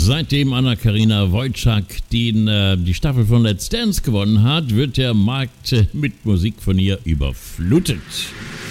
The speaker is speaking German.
Seitdem Anna-Karina Wojcik die Staffel von Let's Dance gewonnen hat, wird der Markt mit Musik von ihr überflutet.